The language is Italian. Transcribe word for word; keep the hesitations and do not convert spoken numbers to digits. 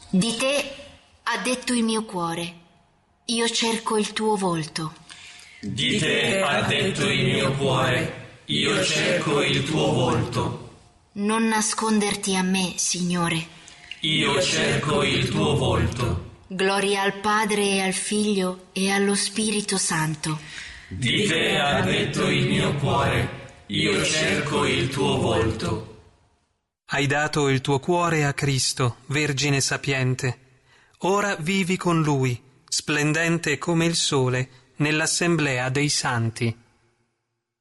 Di te ha detto il mio cuore, io cerco il tuo volto. Di te ha detto il mio cuore, io cerco il tuo volto. Non nasconderti a me, Signore. Io cerco il tuo volto. Gloria al Padre e al Figlio e allo Spirito Santo. Di te ha detto il mio cuore, io cerco il tuo volto. Hai dato il tuo cuore a Cristo, Vergine sapiente. Ora vivi con Lui, splendente come il sole, nell'assemblea dei santi.